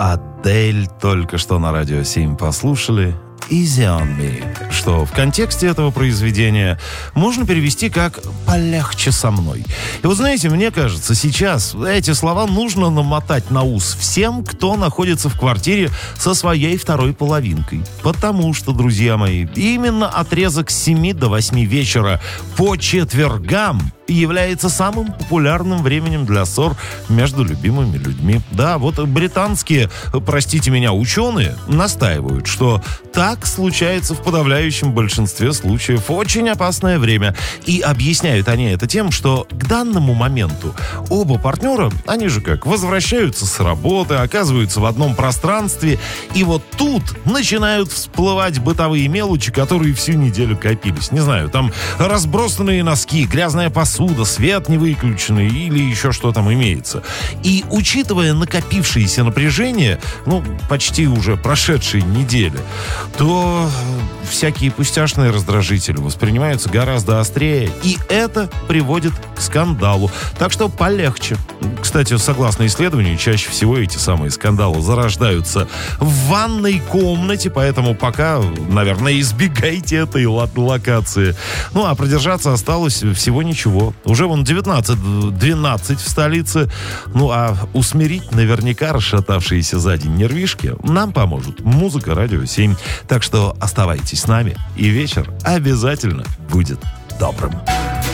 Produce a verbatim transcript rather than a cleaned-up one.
Адель только что на Радио семь послушали. Easy on me, что в контексте этого произведения можно перевести как «полегче со мной». И вот знаете, мне кажется, сейчас эти слова нужно намотать на ус всем, кто находится в квартире со своей второй половинкой. Потому что, друзья мои, именно отрезок с семи до восьми вечера по четвергам является самым популярным временем для ссор между любимыми людьми. Да, вот британские, простите меня, ученые настаивают, что так случается в подавляющем большинстве случаев. Очень опасное время. И объясняют они это тем, что к данному моменту оба партнера, они же как, возвращаются с работы, оказываются в одном пространстве, и вот тут начинают всплывать бытовые мелочи, которые всю неделю копились. Не знаю, там разбросанные носки, грязная посуда, свет не выключенный или еще что там имеется. И учитывая накопившееся напряжение, ну, почти уже прошедшие недели, то всякие пустяшные раздражители воспринимаются гораздо острее, и это приводит к скандалу. Так что полегче. Кстати, согласно исследованию, чаще всего эти самые скандалы зарождаются в ванной комнате, поэтому пока, наверное, избегайте этой локации. Ну, а продержаться осталось всего ничего. Уже вон девятнадцать двенадцать в столице. Ну, а усмирить наверняка расшатавшиеся за день нервишки нам поможет музыка Радио семь. Так что оставайтесь с нами, и вечер обязательно будет добрым.